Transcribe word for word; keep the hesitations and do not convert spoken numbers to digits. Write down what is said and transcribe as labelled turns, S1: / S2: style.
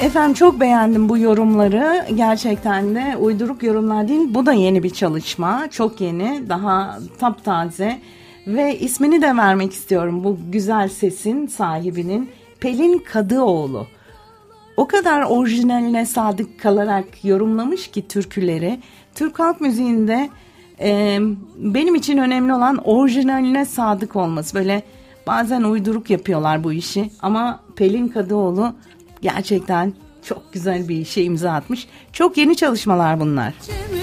S1: Efendim çok beğendim bu yorumları. Gerçekten de uyduruk yorumlar değil. Bu da yeni bir çalışma. Çok yeni, daha taptaze. Ve ismini de vermek istiyorum bu güzel sesin sahibinin. Pelin Kadıoğlu. O kadar orijinaline sadık kalarak yorumlamış ki türküleri. Türk halk müziğinde e, benim için önemli olan orijinaline sadık olması. Böyle bazen uyduruk yapıyorlar bu işi. Ama Pelin Kadıoğlu gerçekten çok güzel bir işe imza atmış. Çok yeni çalışmalar bunlar.